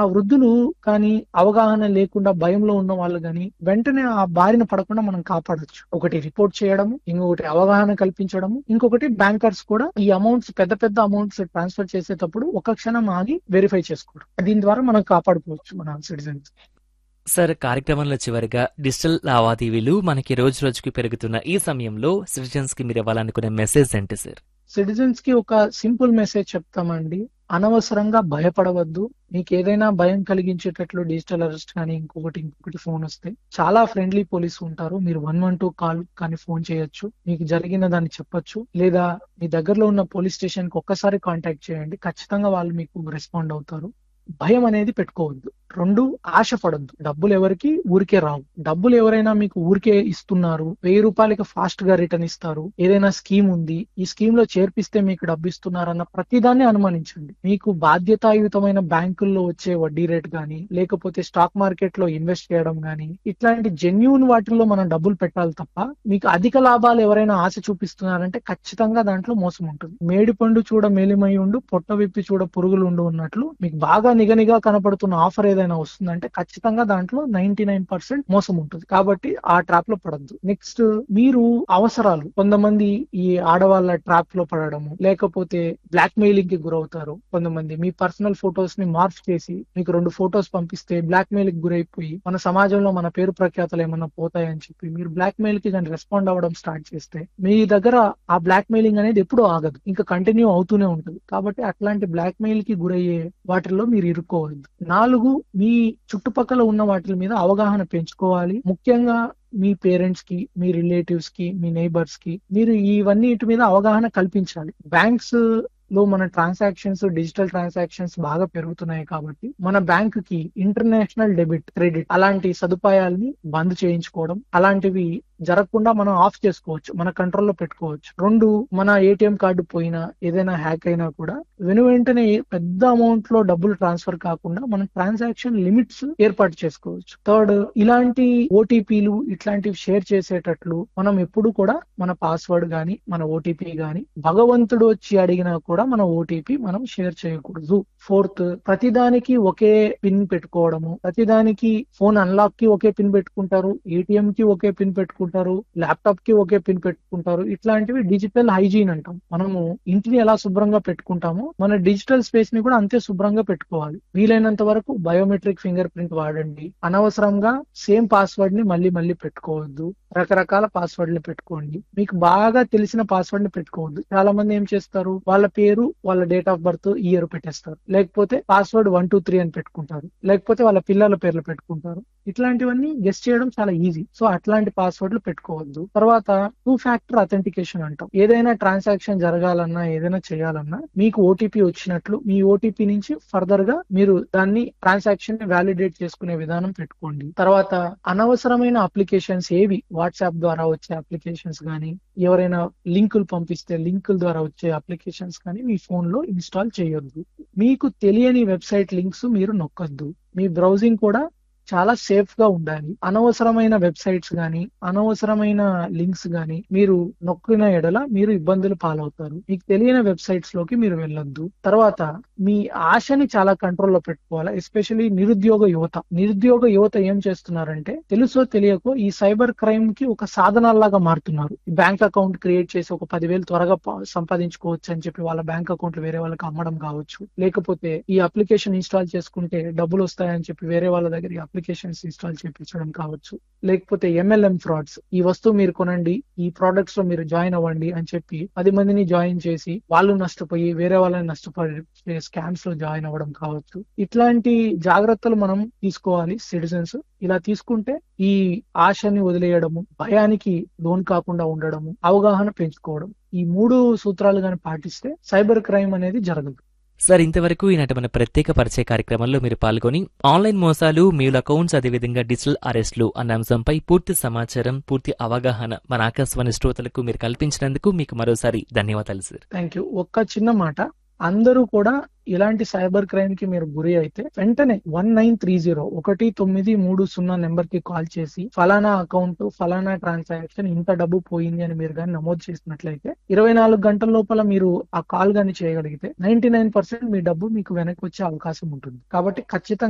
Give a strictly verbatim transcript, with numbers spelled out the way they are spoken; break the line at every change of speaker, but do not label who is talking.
వృద్ధులు కానీ అవగాహన లేకుండా భయంలో ఉన్న వాళ్ళు గాని వెంటనే ఆ బారిన పడకుండా మనం కాపాడొచ్చు. ఒకటి రిపోర్ట్ చేయడము, ఇంకొకటి అవగాహన కల్పించడము, ఇంకొకటి బ్యాంకర్స్ కూడా ఈ అమౌంట్స్ పెద్ద పెద్ద అమౌంట్స్ ట్రాన్స్ఫర్ చేసేటప్పుడు ఒక క్షణం ఆగి వెరిఫై చేసుకోవడం. దీని ద్వారా మనం కాపాడుకోవచ్చు మన సిటిజన్స్.
సార్, కార్యక్రమంలో చివరిగా డిజిటల్ లావాదేవీలు మనకి రోజు రోజుకి పెరుగుతున్న ఈ సమయంలో సిటిజన్స్ కి మీరు ఇవ్వాలనుకునే మెసేజ్ ఏంటి సార్?
సిటిజన్స్ కి ఒక సింపుల్ మెసేజ్ చెప్తామండి. అనవసరంగా భయపడవద్దు. మీకు ఏదైనా భయం కలిగించేటట్లు డిజిటల్ అరెస్ట్ కానీ ఇంకొకటి ఇంకొకటి ఫోన్ వస్తే చాలా ఫ్రెండ్లీ పోలీసు ఉంటారు. మీరు వన్ వన్ టూ కాల్ కానీ ఫోన్ చేయొచ్చు, మీకు జరిగిన దాన్ని చెప్పొచ్చు, లేదా మీ దగ్గరలో ఉన్న పోలీస్ స్టేషన్ కి ఒక్కసారి కాంటాక్ట్ చేయండి. ఖచ్చితంగా వాళ్ళు మీకు రెస్పాండ్ అవుతారు. భయం అనేది పెట్టుకోవద్దు. రెండు, ఆశపడద్దు. డబ్బులు ఎవరికి ఊరికే రావు. డబ్బులు ఎవరైనా మీకు ఊరికే ఇస్తున్నారు, వెయ్యి రూపాయలకి ఫాస్ట్ గా రిటర్న్ ఇస్తారు, ఏదైనా స్కీమ్ ఉంది, ఈ స్కీమ్ లో చేర్పిస్తే మీకు డబ్బు ఇస్తున్నారన్న ప్రతిదాన్ని అనుమానించండి. మీకు బాధ్యతాయుతమైన బ్యాంకుల్లో వచ్చే వడ్డీ రేట్ గానీ, లేకపోతే స్టాక్ మార్కెట్ లో ఇన్వెస్ట్ చేయడం గానీ, ఇట్లాంటి జెన్యూన్ వాటిల్లో మనం డబ్బులు పెట్టాలి తప్ప, మీకు అధిక లాభాలు ఎవరైనా ఆశ చూపిస్తున్నారంటే ఖచ్చితంగా దాంట్లో మోసం ఉంటుంది. మేడి పండు చూడ మేలిమై ఉండు, పొట్ట విప్పి చూడ పురుగులు ఉండు ఉన్నట్లు మీకు బాగా నిగనిగా కనపడుతున్న ఆఫర్ ఏదైనా వస్తుందంటే ఖచ్చితంగా దాంట్లో నైన్టీ నైన్ పర్సెంట్ మోసం ఉంటుంది. కాబట్టి ఆ ట్రాప్ లో పడద్దు. నెక్స్ట్, మీరు అవసరాలు, కొంతమంది ఈ ఆడవాళ్ళ ట్రాప్ లో పడడము, లేకపోతే బ్లాక్ మెయిలింగ్ కి గురవుతారు. కొంతమంది మీ పర్సనల్ ఫొటోస్ ని మార్ఫ్ చేసి మీకు రెండు ఫొటోస్ పంపిస్తే బ్లాక్ మెయిల్ కి గురైపోయి మన సమాజంలో మన పేరు ప్రఖ్యాతలు ఏమన్నా పోతాయని చెప్పి మీరు బ్లాక్ మెయిల్ కి కానీ రెస్పాండ్ అవ్వడం స్టార్ట్ చేస్తే మీ దగ్గర ఆ బ్లాక్ మెయిలింగ్ అనేది ఎప్పుడూ ఆగదు, ఇంకా కంటిన్యూ అవుతూనే ఉంటుంది. కాబట్టి అట్లాంటి బ్లాక్ మెయిల్ కి గురయ్యే వాటిల్లో మీరు ఇరుక్కోవద్దు. నాలుగు, మీ చుట్టుపక్కల ఉన్న వాటి మీద అవగాహన పెంచుకోవాలి. ముఖ్యంగా మీ పేరెంట్స్ కి, మీ రిలేటివ్స్ కి, మీ నైబర్స్ కి మీరు ఇవన్నిటి మీద అవగాహన కల్పించాలి. బ్యాంక్స్ లో మన ట్రాన్సాక్షన్స్, డిజిటల్ ట్రాన్సాక్షన్స్ బాగా పెరుగుతున్నాయి కాబట్టి మన బ్యాంక్ కి ఇంటర్నేషనల్ డెబిట్, క్రెడిట్ అలాంటి సదుపాయాలని బంద్ చేయించుకోవడం, అలాంటివి జరగకుండా మనం ఆఫ్ చేసుకోవచ్చు, మన కంట్రోల్లో పెట్టుకోవచ్చు. రెండు, మన ఏటీఎం కార్డు పోయినా ఏదైనా హ్యాక్ అయినా కూడా వెను వెంటనే పెద్ద అమౌంట్ లో డబ్బులు ట్రాన్స్ఫర్ కాకుండా మనం ట్రాన్సాక్షన్ లిమిట్స్ ఏర్పాటు చేసుకోవచ్చు. థర్డ్, ఇలాంటి ఓటీపీలు ఇట్లాంటివి షేర్ చేసేటట్లు మనం ఎప్పుడు కూడా మన పాస్వర్డ్ గాని మన ఓటీపీ గాని భగవంతుడు వచ్చి అడిగినా కూడా మన ఓటీపీ మనం షేర్ చేయకూడదు. ఫోర్త్, ప్రతిదానికి ఒకే పిన్ పెట్టుకోవడము, ప్రతిదానికి ఫోన్ అన్లాక్ కి ఒకే పిన్ పెట్టుకుంటారు, ఏటీఎం కి ఒకే పిన్ పెట్టుకుంటారు, ల్యాప్టాప్ కి ఒకే పిన్ పెట్టుకుంటారు. ఇట్లాంటివి డిజిటల్ హైజీన్ అంటాం. మనము ఇంటిని ఎలా శుభ్రంగా పెట్టుకుంటామో మన డిజిటల్ స్పేస్ ని కూడా అంతే శుభ్రంగా పెట్టుకోవాలి. వీలైనంత వరకు బయోమెట్రిక్ ఫింగర్ ప్రింట్ వాడండి. అనవసరంగా సేమ్ పాస్వర్డ్ ని మళ్ళీ మళ్ళీ పెట్టుకోవద్దు. రకరకాల పాస్వర్డ్ ని పెట్టుకోండి. మీకు బాగా తెలిసిన పాస్వర్డ్ ని పెట్టుకోవద్దు. చాలా మంది ఏం చేస్తారు, వాళ్ళ పేరు, వాళ్ళ డేట్ ఆఫ్ బర్త్, ఇయర్ పెట్టేస్తారు, లేకపోతే పాస్వర్డ్ వన్ టూ త్రీ అని పెట్టుకుంటారు, లేకపోతే వాళ్ళ పిల్లల పేర్లు పెట్టుకుంటారు. ఇట్లాంటివన్నీ గెస్ చేయడం చాలా ఈజీ. సో అట్లాంటి పాస్వర్డ్లు పెట్టుకోవద్దు. తర్వాత టూ ఫ్యాక్టర్ అథెంటికేషన్ అంటాం. ఏదైనా ట్రాన్సాక్షన్ జరగాలన్నా ఏదైనా చేయాలన్నా మీకు ఓటీపీ వచ్చినట్లు మీ ఓటీపీ నుంచి ఫర్దర్ గా మీరు దాన్ని ట్రాన్సాక్షన్ ని వ్యాలిడేట్ చేసుకునే విధానం పెట్టుకోండి. తర్వాత అనవసరమైన అప్లికేషన్స్ ఏవి, వాట్సాప్ ద్వారా వచ్చే అప్లికేషన్స్ కానీ, ఎవరైనా లింకులు పంపిస్తే లింకుల ద్వారా వచ్చే అప్లికేషన్స్ కానీ మీ ఫోన్ లో ఇన్స్టాల్ చేయొద్దు. మీకు తెలియని వెబ్సైట్ లింక్స్ మీరు నొక్కొద్దు. మీ బ్రౌజింగ్ కూడా చాలా సేఫ్ గా ఉండాలి. అనవసరమైన వెబ్సైట్స్ గానీ అనవసరమైన లింక్స్ గానీ మీరు నొక్కిన ఎడల మీరు ఇబ్బందులు పాలవుతారు. మీకు తెలియని వెబ్సైట్స్ లోకి మీరు వెళ్ళొద్దు. తర్వాత మీ ఆశని చాలా కంట్రోల్లో పెట్టుకోవాలి. ఎస్పెషల్లీ నిరుద్యోగ యువత నిరుద్యోగ యువత ఏం చేస్తున్నారంటే తెలుసో తెలియకో ఈ సైబర్ క్రైమ్ కి ఒక సాధనాల్లాగా మారుతున్నారు. బ్యాంక్ అకౌంట్ క్రియేట్ చేసి ఒక పదివేలు త్వరగా సంపాదించుకోవచ్చు అని చెప్పి వాళ్ళ బ్యాంక్ అకౌంట్లు వేరే వాళ్ళకి అమ్మడం కావచ్చు, లేకపోతే ఈ అప్లికేషన్ ఇన్స్టాల్ చేసుకుంటే డబ్బులు వస్తాయని చెప్పి వేరే వాళ్ళ దగ్గర అప్లికేషన్స్ ఇన్స్టాల్ చేయించడం కావచ్చు, లేకపోతే ఎంఎల్ఎం ఫ్రాడ్స్, ఈ వస్తువు మీరు కొనండి, ఈ ప్రొడక్ట్స్ లో మీరు జాయిన్ అవ్వండి అని చెప్పి పది మందిని జాయిన్ చేసి వాళ్ళు నష్టపోయి వేరే వాళ్ళని నష్టపడే స్కామ్స్ లో జాయిన్ అవ్వడం కావచ్చు. ఇట్లాంటి జాగ్రత్తలు మనం తీసుకోవాలి సిటిజన్స్. ఇలా తీసుకుంటే ఈ ఆశని వదిలేయడము, భయానికి లోన్ కాకుండా ఉండడము, అవగాహన పెంచుకోవడం, ఈ మూడు సూత్రాలు గాని పాటిస్తే సైబర్ క్రైమ్ అనేది జరగదు.
సార్, ఇంతవరకు ఈనాటి మన ప్రత్యేక పరిచయ కార్యక్రమంలో మీరు పాల్గొని ఆన్లైన్ మోసాలు, మ్యూల్ అకౌంట్స్, అదేవిధంగా డిజిటల్ అరెస్టులు అన్న అంశంపై పూర్తి సమాచారం, పూర్తి అవగాహన మన ఆకాశవాణి శ్రోతలకు మీరు కల్పించినందుకు మీకు మరోసారి ధన్యవాదాలు సార్.
Thank you. ఒక్క చిన్న మాట, అందరూ కూడా ఇలాంటి సైబర్ క్రైమ్ కి మీరు గురి అయితే వెంటనే వన్ నైన్ త్రీ జీరో ఒకటి తొమ్మిది మూడు సున్నా నెంబర్ కి కాల్ చేసి ఫలానా అకౌంట్, ఫలానా ట్రాన్సాక్షన్ ఇంత డబ్బు పోయింది అని మీరు కానీ నమోదు చేసినట్లయితే ఇరవై నాలుగు గంటల లోపల మీరు ఆ కాల్ గాని చేయగలిగితే నైన్టీ నైన్ పర్సెంట్ మీ డబ్బు మీకు వెనక్కి వచ్చే అవకాశం ఉంటుంది. కాబట్టి ఖచ్చితంగా